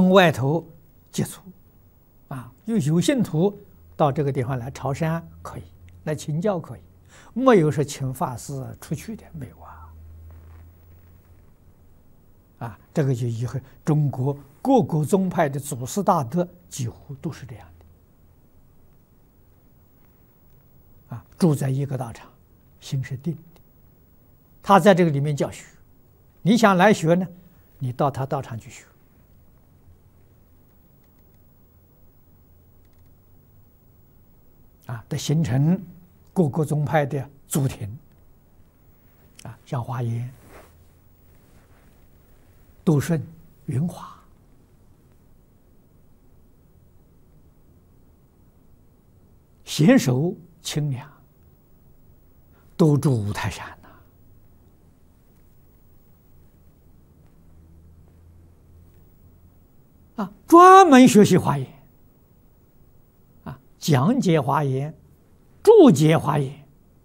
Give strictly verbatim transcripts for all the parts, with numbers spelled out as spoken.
跟外头接触，啊，有有信徒到这个地方来朝山可以，来请教可以，没有说请法师出去的，没有啊。啊，这个就以后中国各个宗派的祖师大德几乎都是这样的，啊，住在一个道场，心是定的，他在这个里面教学，你想来学呢，你到他道场去学。啊，的形成各个宗派的祖庭，啊，像华严、道顺、云华，贤首清凉，都住五台山呐。啊，专门学习华严。讲解华严，注解华严，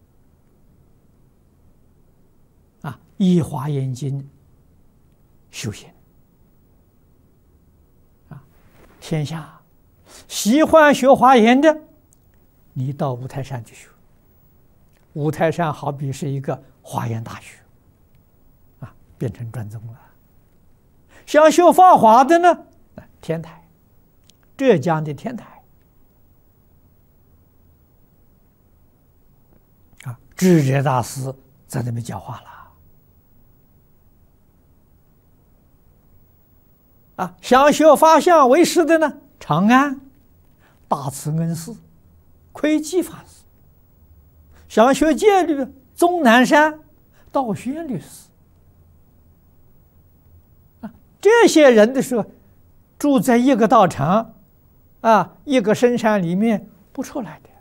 啊，依华严经修行，啊，天下喜欢学华严的，你到五台山去学。五台山好比是一个华严大学，啊，变成专宗了。想修法华的呢，天台，浙江的天台。啊，智者大师在那边讲话了。啊，想学法相为师的呢，长安大慈恩师、窥基法师；想学戒律，终南山道宣律师。啊，这些人的时候，住在一个道场，啊，一个深山里面不出来的。